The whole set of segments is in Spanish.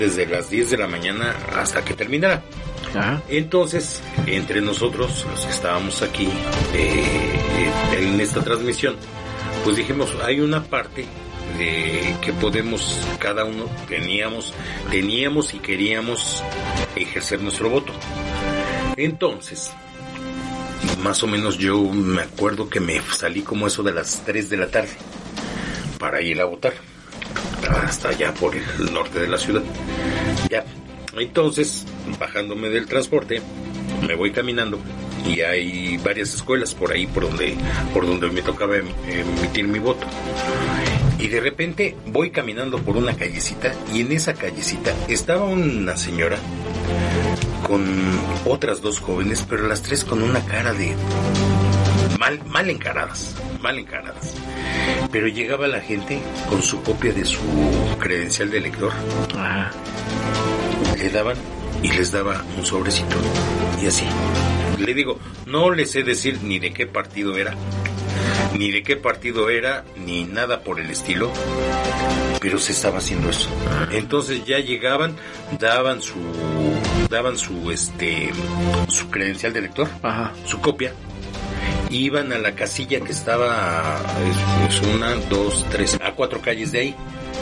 desde las 10 de la mañana hasta que terminara. Ajá. Entonces, entre nosotros, los que estábamos aquí en esta transmisión, pues dijimos, hay una parte de que podemos, cada uno teníamos y queríamos ejercer nuestro voto. Entonces, más o menos yo me acuerdo que me salí como eso de las 3 de la tarde para ir a votar hasta allá por el norte de la ciudad. Ya, entonces, bajándome del transporte, me voy caminando y hay varias escuelas por ahí por donde me tocaba emitir mi voto. Y de repente voy caminando por una callecita y en esa callecita estaba una señora con otras dos jóvenes, pero las tres con una cara de mal encaradas. Pero llegaba la gente con su copia de su credencial de elector. Ajá. Le daban y les daba un sobrecito y así. Le digo, no les sé decir ni de qué partido era, ni nada por el estilo, pero se estaba haciendo eso. Entonces ya llegaban, daban su credencial de elector, ajá, su copia, iban a la casilla que estaba, es 1, 2, 3, a 4 calles de ahí.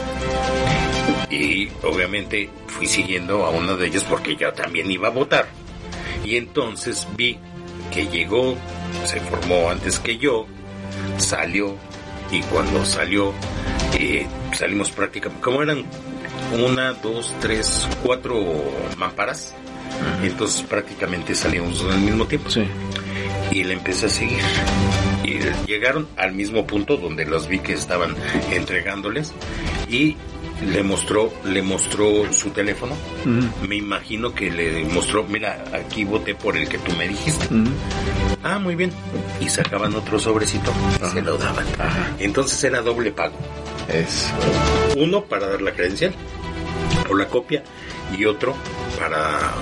Y obviamente fui siguiendo a una de ellas porque yo también iba a votar. Y entonces vi que llegó, se formó antes que yo, salió, y cuando salió, salimos prácticamente, como eran 1, 2, 3, 4 mamparas, entonces prácticamente salimos al mismo tiempo. Sí. Y le empecé a seguir. Y llegaron al mismo punto donde los vi que estaban entregándoles y le mostró su teléfono. Uh-huh. Me imagino que le mostró, mira, aquí voté por el que tú me dijiste. Uh-huh. Ah, muy bien. Y sacaban otro sobrecito y se lo daban. Ajá. Entonces era doble pago. Uno para dar la credencial o la copia y otro para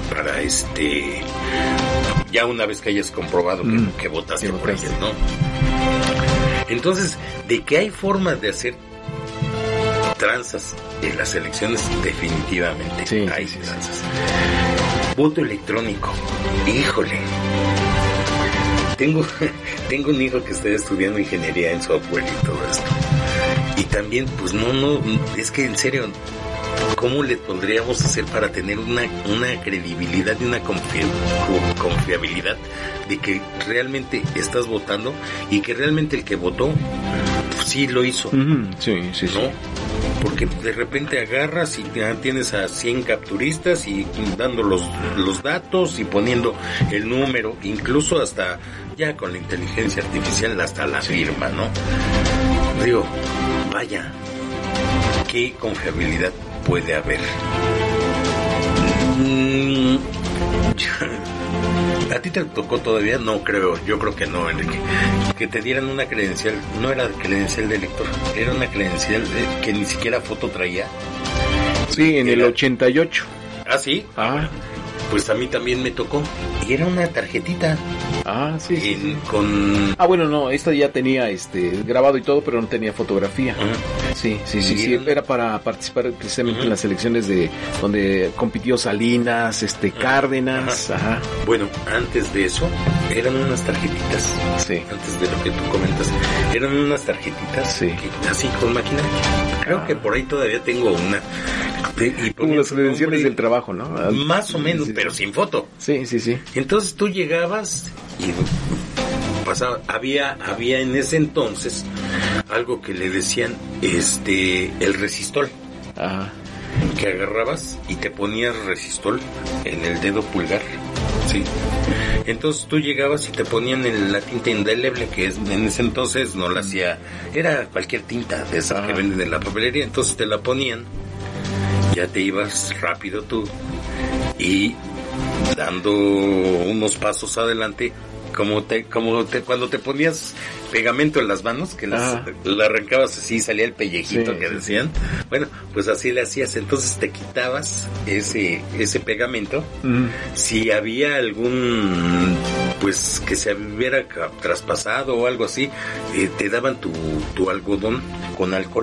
ya una vez que hayas comprobado que votaste por ellas, ¿no? Entonces, de que hay formas de hacer tranzas en las elecciones, definitivamente sí, hay sí, tranzas. Sí. Voto electrónico, híjole. Tengo un hijo que está estudiando ingeniería en software y todo esto. Y también, pues no, es que en serio, ¿cómo le podríamos hacer para tener una credibilidad y una confiabilidad de que realmente estás votando y que realmente el que votó sí lo hizo? Uh-huh. Sí, ¿no? Sí. Porque de repente agarras y ya tienes a 100 capturistas y dando los datos y poniendo el número, incluso hasta ya con la inteligencia artificial hasta la firma, ¿no? Digo, vaya, ¿qué confiabilidad puede haber? ¿A ti te tocó todavía? No creo, yo creo que no, Enrique. Que te dieran una credencial, no era credencial de elector, era una credencial que ni siquiera foto traía. Sí, en el 88. ¿Ah, sí? Ah. Pues a mí también me tocó. Y era una tarjetita. Ah, sí, sí. Con... Ah, bueno, no, esta ya tenía grabado y todo, pero no tenía fotografía. Uh-huh. Sí. Era para participar precisamente en las elecciones de donde compitió Salinas, Cárdenas. Ajá. Bueno, antes de eso, eran unas tarjetitas. Sí. Antes de lo que tú comentas, eran unas tarjetitas. Sí. Así con máquina. Creo que por ahí todavía tengo una. Como las credenciales del trabajo, ¿no? Más o menos, sí, pero sin foto. Sí. Entonces tú llegabas y pasaba, había en ese entonces algo que le decían el resistol. Ajá. Que agarrabas y te ponías resistol en el dedo pulgar. Sí. Entonces tú llegabas y te ponían la tinta indeleble, que en ese entonces no la hacía, era cualquier tinta de esa que venden en la papelería, entonces te la ponían, ya te ibas rápido tú y dando unos pasos adelante, cuando te ponías pegamento en las manos, que la arrancabas así, salía el pellejito que decían. Bueno, pues así le hacías, entonces te quitabas ese pegamento. Si había algún, pues que se hubiera traspasado o algo así, te daban tu algodón con alcohol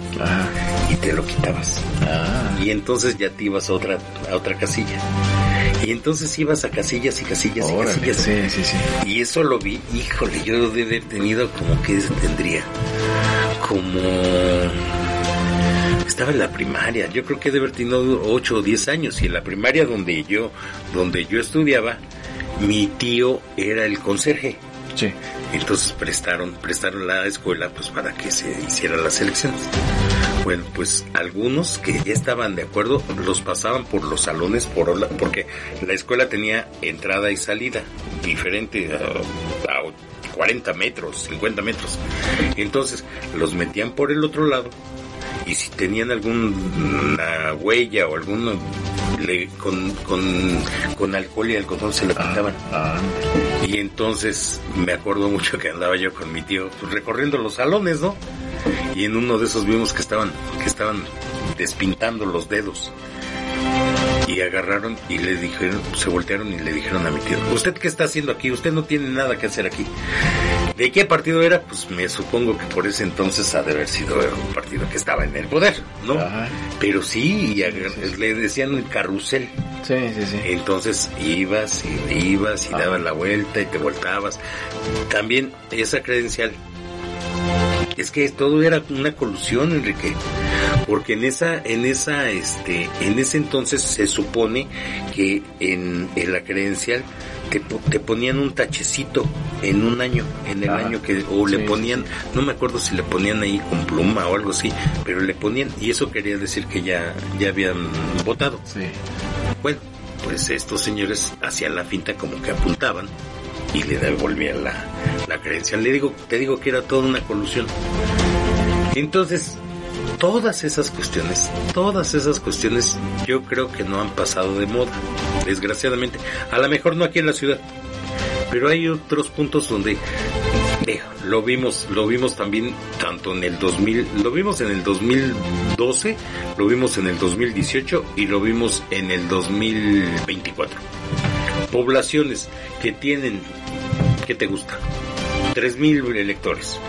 y te lo quitabas. Y entonces ya te ibas a otra casilla. Y entonces ibas a casillas y casillas y casillas. Sí. Y eso lo vi, híjole, yo lo debe haber tenido como que tendría como... Estaba en la primaria, yo creo que debe haber tenido 8 o 10 años, y en la primaria donde yo estudiaba, mi tío era el conserje. Sí. Entonces prestaron la escuela pues para que se hicieran las elecciones. Bueno, pues algunos que ya estaban de acuerdo los pasaban por los salones porque la escuela tenía entrada y salida diferente a 40 metros, 50 metros. Entonces los metían por el otro lado, y si tenían alguna huella o alguno con alcohol y algodón se lo pintaban. Y entonces me acuerdo mucho que andaba yo con mi tío pues, recorriendo los salones, ¿no? Y en uno de esos vimos que estaban despintando los dedos. Y agarraron y le dijeron, se voltearon y le dijeron a mi tío: ¿usted qué está haciendo aquí? Usted no tiene nada que hacer aquí. ¿De qué partido era? Pues me supongo que por ese entonces ha de haber sido un partido que estaba en el poder, ¿no? Pero sí, le decían el carrusel. Sí. Entonces ibas y dabas la vuelta y te voltabas. También esa credencial. Es que todo era una colusión, Enrique, porque en ese entonces se supone que en la credencial te ponían un tachecito en un año, en el año que, o le ponían, no me acuerdo si le ponían ahí con pluma o algo así, pero le ponían, y eso quería decir que ya habían votado. Sí. Bueno, pues estos señores hacían la finta como que apuntaban y le devolvían la credencial. Te digo que era toda una colusión. Entonces, todas esas cuestiones, yo creo que no han pasado de moda, desgraciadamente. A lo mejor no aquí en la ciudad, pero hay otros puntos donde lo vimos también, tanto en el 2000, lo vimos en el 2012, lo vimos en el 2018 y lo vimos en el 2024. Poblaciones que tienen, ¿qué te gusta? 3,000 electores.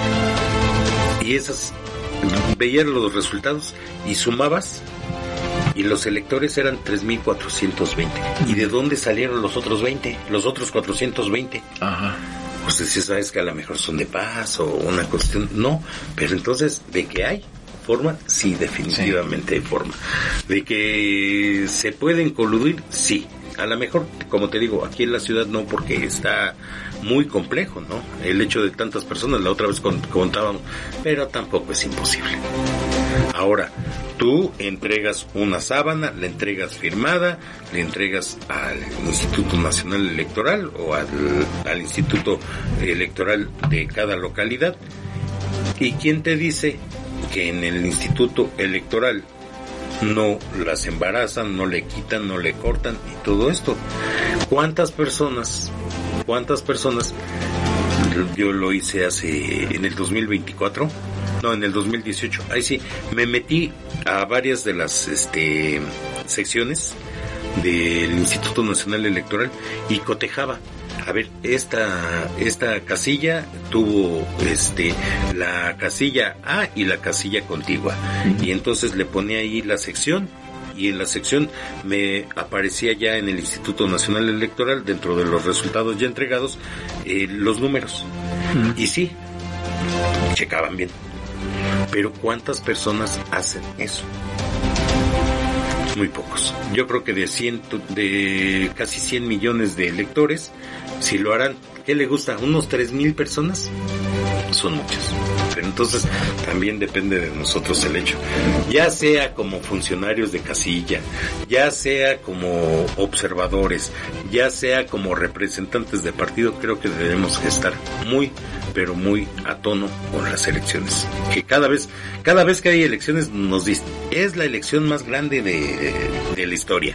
Y esas, veías los resultados y sumabas, y los electores eran 3,420. ¿Y de dónde salieron los otros 20? Los otros 420. Pues si sabes que a lo mejor son de paz o una cuestión, no, pero entonces, ¿de qué hay forma? Sí, definitivamente hay forma. ¿De que se pueden coludir? Sí. A lo mejor, como te digo, aquí en la ciudad no, porque está muy complejo, ¿no? El hecho de tantas personas, la otra vez contábamos, pero tampoco es imposible. Ahora, tú entregas una sábana, la entregas firmada, le entregas al Instituto Nacional Electoral o al Instituto Electoral de cada localidad. ¿Y quién te dice que en el Instituto Electoral no las embarazan, no le quitan, no le cortan y todo esto? ¿Cuántas personas? Yo lo hice en el 2024, no, en el 2018. Ahí sí, me metí a varias de las secciones del Instituto Nacional Electoral y cotejaba. A ver, esta casilla tuvo la casilla A y la casilla contigua. Y entonces le ponía ahí la sección, y en la sección me aparecía ya en el Instituto Nacional Electoral, dentro de los resultados ya entregados, los números. Y sí, checaban bien. Pero ¿cuántas personas hacen eso? Muy pocos. Yo creo que de casi 100 millones de electores, si lo harán, ¿qué le gusta? ¿Unos 3,000 personas? Son muchos. Pero entonces también depende de nosotros el hecho. Ya sea como funcionarios de casilla, ya sea como observadores, ya sea como representantes de partido, creo que debemos estar muy, pero muy a tono con las elecciones. Que cada vez que hay elecciones nos dicen, es la elección más grande de la historia.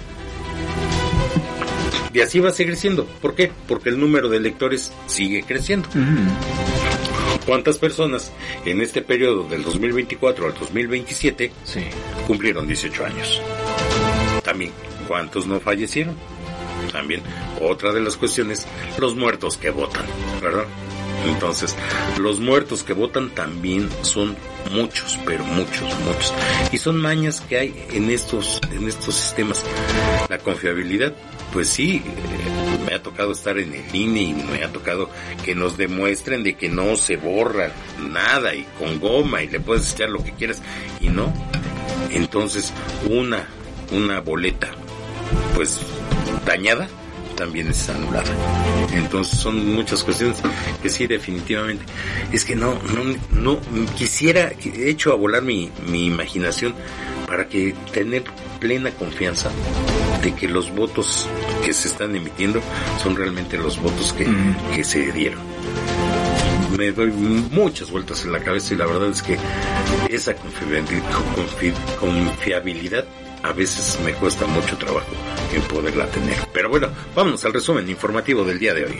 Y así va a seguir siendo. ¿Por qué? Porque el número de electores sigue creciendo. ¿Cuántas personas en este periodo del 2024 al 2027 cumplieron 18 años? También, ¿cuántos no fallecieron? También, otra de las cuestiones, los muertos que votan, ¿verdad? Entonces, los muertos que votan también son muchos, pero muchos. Y son mañas que hay en estos sistemas. La confiabilidad, pues sí, me ha tocado estar en el INE y me ha tocado que nos demuestren de que no se borra nada y con goma y le puedes echar lo que quieras y no. Entonces, una boleta, pues, dañada, también es anulada. Entonces son muchas cuestiones que sí, definitivamente. Es que no quisiera, he hecho a volar mi imaginación para que tener plena confianza de que los votos que se están emitiendo son realmente los votos que se dieron. Me doy muchas vueltas en la cabeza y la verdad es que esa confiabilidad a veces me cuesta mucho trabajo en poderla tener. Pero bueno, vámonos al resumen informativo del día de hoy.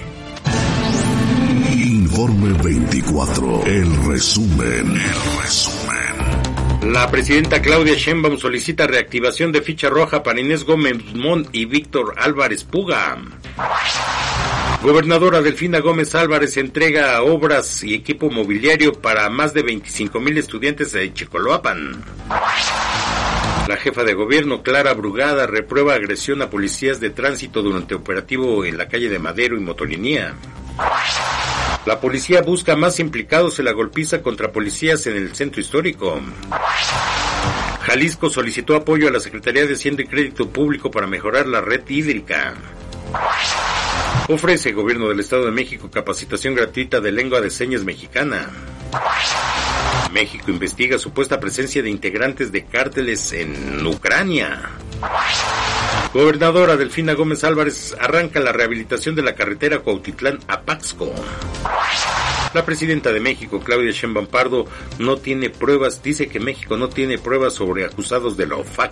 Informe 24, el resumen. La presidenta Claudia Sheinbaum solicita reactivación de ficha roja para Inés Gómez Mont y Víctor Álvarez Puga. Gobernadora Delfina Gómez Álvarez entrega obras y equipo mobiliario para más de 25,000 estudiantes de Chicoloapan. La jefa de gobierno, Clara Brugada, reprueba agresión a policías de tránsito durante operativo en la calle de Madero y Motolinía. La policía busca más implicados en la golpiza contra policías en el centro histórico. Jalisco solicitó apoyo a la Secretaría de Hacienda y Crédito Público para mejorar la red hídrica. Ofrece el Gobierno del Estado de México capacitación gratuita de lengua de señas mexicana. México investiga supuesta presencia de integrantes de cárteles en Ucrania. Gobernadora Delfina Gómez Álvarez arranca la rehabilitación de la carretera Cuautitlán a Paxco. La presidenta de México, Claudia Sheinbaum Pardo, no tiene pruebas, dice que México no tiene pruebas sobre acusados de la OFAC.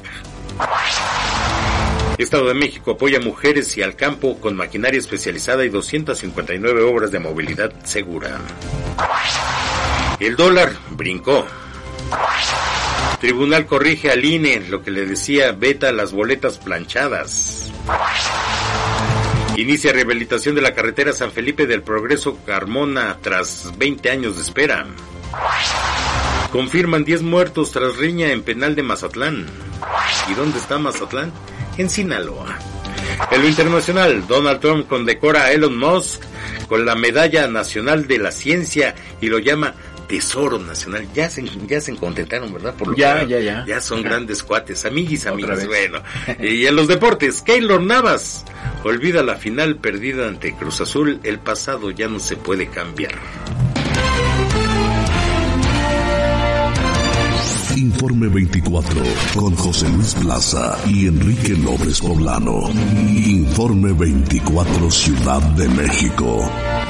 Estado de México apoya a mujeres y al campo con maquinaria especializada y 259 obras de movilidad segura. El dólar brincó. Tribunal corrige al INE lo que le decía, veta las boletas planchadas. Inicia rehabilitación de la carretera San Felipe del Progreso Carmona tras 20 años de espera. Confirman 10 muertos tras riña en penal de Mazatlán. ¿Y dónde está Mazatlán? En Sinaloa. En lo internacional, Donald Trump condecora a Elon Musk con la Medalla Nacional de la Ciencia y lo llama Tesoro Nacional. Ya se contentaron, ¿verdad? Por lo ya. Ya son grandes cuates, amiguis. Bueno, y en los deportes, Keylor Navas olvida la final perdida ante Cruz Azul. El pasado ya no se puede cambiar. Informe 24 con José Luis Plaza y Enrique López Poblano. Informe 24 Ciudad de México.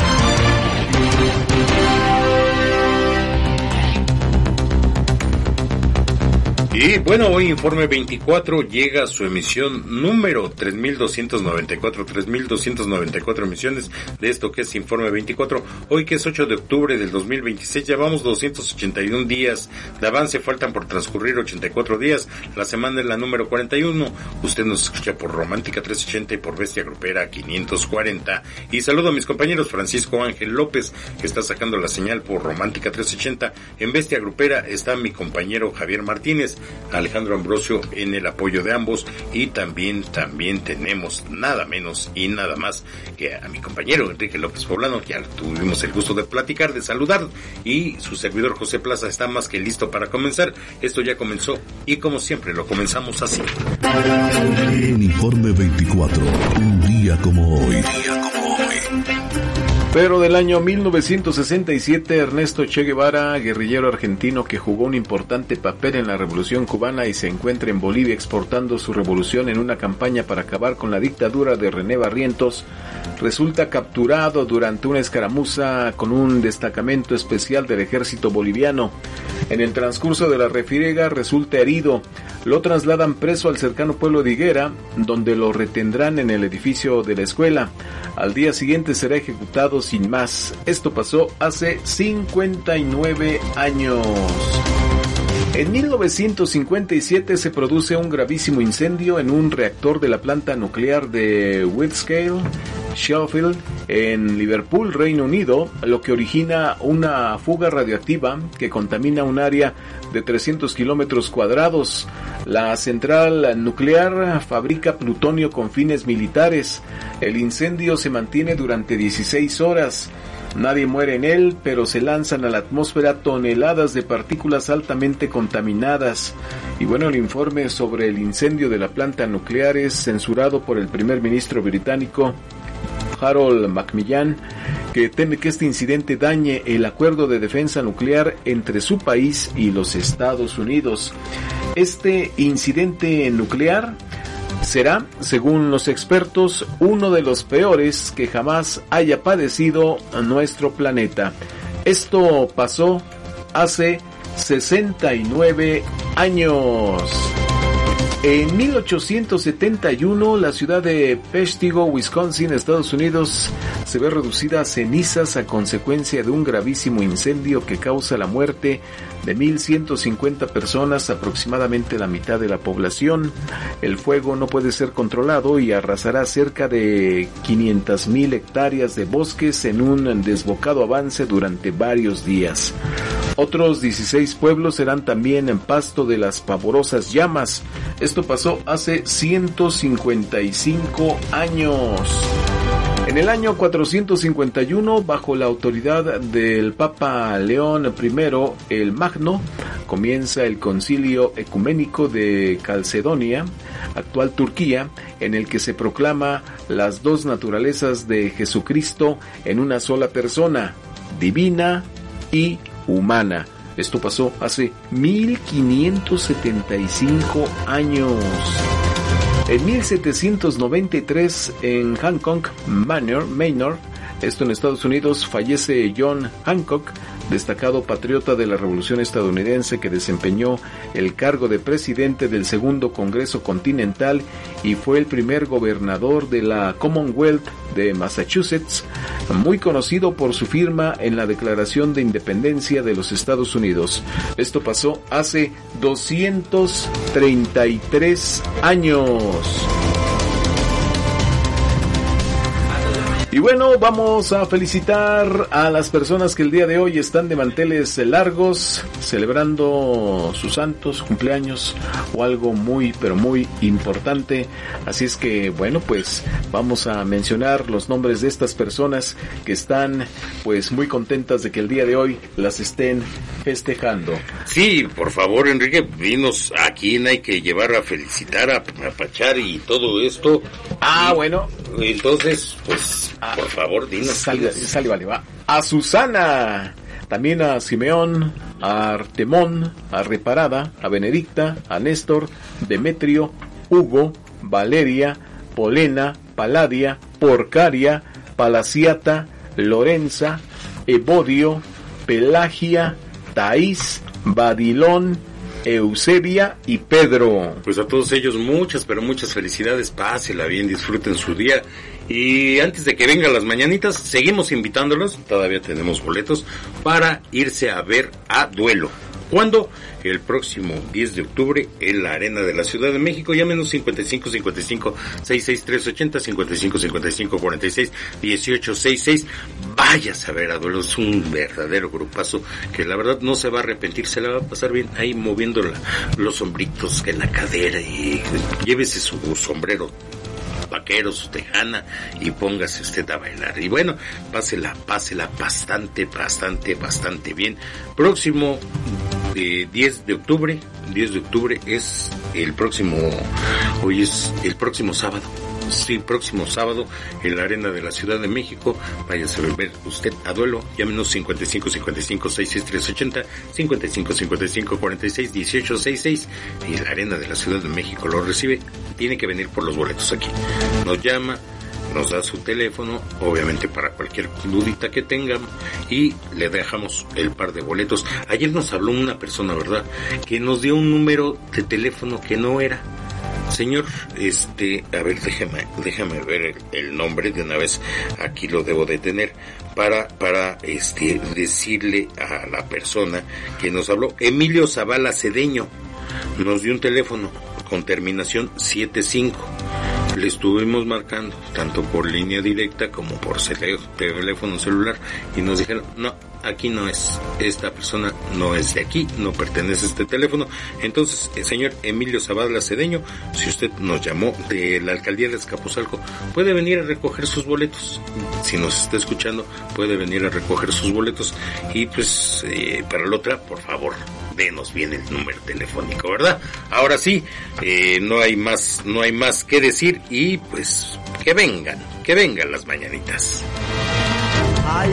Y bueno, hoy Informe 24 llega a su emisión número 3294 emisiones de esto que es Informe 24. Hoy que es 8 de octubre del 2026, llevamos 281 días de avance, faltan por transcurrir 84 días. La semana es la número 41. Usted nos escucha por Romántica 380 y por Bestia Grupera 540. Y saludo a mis compañeros Francisco Ángel López, que está sacando la señal por Romántica 380. En Bestia Grupera está mi compañero Javier Martínez, Alejandro Ambrosio en el apoyo de ambos, y también tenemos nada menos y nada más que a mi compañero Enrique López Poblano, que ya tuvimos el gusto de platicar, de saludar, y su servidor José Plaza está más que listo para comenzar. Esto ya comenzó y como siempre lo comenzamos así. En Informe 24, un día como hoy. Pero del año 1967, Ernesto Che Guevara, guerrillero argentino que jugó un importante papel en la Revolución Cubana y se encuentra en Bolivia exportando su revolución en una campaña para acabar con la dictadura de René Barrientos, resulta capturado durante una escaramuza con un destacamento especial del ejército boliviano. En el transcurso de la refriega resulta herido. Lo trasladan preso al cercano pueblo de Higuera, donde lo retendrán en el edificio de la escuela. Al día siguiente será ejecutado sin más. Esto pasó hace 59 años. En 1957 se produce un gravísimo incendio en un reactor de la planta nuclear de Windscale, Sheffield, en Liverpool, Reino Unido, lo que origina una fuga radioactiva que contamina un área de 300 kilómetros cuadrados. La central nuclear fabrica plutonio con fines militares. El incendio se mantiene durante 16 horas. Nadie muere en él, pero se lanzan a la atmósfera toneladas de partículas altamente contaminadas. Y bueno, el informe sobre el incendio de la planta nuclear es censurado por el primer ministro británico Harold Macmillan, que teme que este incidente dañe el acuerdo de defensa nuclear entre su país y los Estados Unidos. Este incidente nuclear será, según los expertos, uno de los peores que jamás haya padecido nuestro planeta. Esto pasó hace 69 años. En 1871, la ciudad de Peshtigo, Wisconsin, Estados Unidos, se ve reducida a cenizas a consecuencia de un gravísimo incendio que causa la muerte de 1,150 personas, aproximadamente la mitad de la población. El fuego no puede ser controlado y arrasará cerca de 500,000 hectáreas de bosques en un desbocado avance durante varios días. Otros 16 pueblos serán también en pasto de las pavorosas llamas. Esto pasó hace 155 años. En el año 451, bajo la autoridad del Papa León I el Magno, comienza el Concilio Ecuménico de Calcedonia, actual Turquía, en el que se proclama las dos naturalezas de Jesucristo en una sola persona, divina y humana. Esto pasó hace 1575 años. En 1793, en Hancock Manor, esto en Estados Unidos, fallece John Hancock, destacado patriota de la Revolución estadounidense que desempeñó el cargo de presidente del Segundo Congreso Continental y fue el primer gobernador de la Commonwealth de Massachusetts, muy conocido por su firma en la Declaración de Independencia de los Estados Unidos. Esto pasó hace 233 años. Y bueno, vamos a felicitar a las personas que el día de hoy están de manteles largos, celebrando sus santos, cumpleaños o algo muy, pero muy importante. Así es que, bueno, pues vamos a mencionar los nombres de estas personas que están, pues, muy contentas de que el día de hoy las estén festejando. Sí, por favor, Enrique, dinos a quién hay que llevar a felicitar, a apachar y todo esto. Bueno. Entonces, pues, por favor, dinos. Sale, vale, va. A Susana, también a Simeón, a Artemón, a Reparada, a Benedicta, a Néstor, Demetrio, Hugo, Valeria, Polena, Paladia, Porcaria, Palaciata, Lorenza, Evodio, Pelagia, Taís, Badilón, Eusebia y Pedro. Pues a todos ellos muchas, pero muchas felicidades, pásela bien, disfruten su día. Y antes de que vengan las mañanitas, seguimos invitándolos, todavía tenemos boletos para irse a ver a Duelo. ¿Cuándo? El próximo 10 de octubre en la Arena de la Ciudad de México. Llámenos 55 55 66 380, 55 55 46 18 66. Váyase a ver a Duelo, es un verdadero grupazo que la verdad no se va a arrepentir, se la va a pasar bien ahí moviendo los hombritos en la cadera y llévese su sombrero vaquero, su tejana y póngase usted a bailar. Y bueno, pásela bastante bien. Próximo 10 de octubre es el próximo, hoy es el próximo sábado. Sí, próximo sábado en la Arena de la Ciudad de México. Váyase a ver usted a Duelo. Llámenos 55 55 66 380, 55 55 46 18 66 y la Arena de la Ciudad de México lo recibe. Tiene que venir por los boletos aquí. Nos llama, nos da su teléfono, obviamente para cualquier dudita que tengan, y le dejamos el par de boletos. Ayer nos habló una persona, ¿verdad?, que nos dio un número de teléfono que no era. Señor, a ver, déjame ver el nombre de una vez, aquí lo debo de tener, para decirle a la persona que nos habló. Emilio Zavala Cedeño nos dio un teléfono con terminación 75. Le estuvimos marcando tanto por línea directa como por teléfono celular y nos dijeron, no, aquí no es, esta persona no es de aquí, no pertenece a este teléfono. Entonces, el señor Emilio Zabala Cedeño, si usted nos llamó de la alcaldía de Azcapotzalco, puede venir a recoger sus boletos. Si nos está escuchando, puede venir a recoger sus boletos. Y pues, para la otra, por favor, denos bien el número telefónico, ¿verdad? Ahora sí, no hay más que decir y pues que vengan las mañanitas.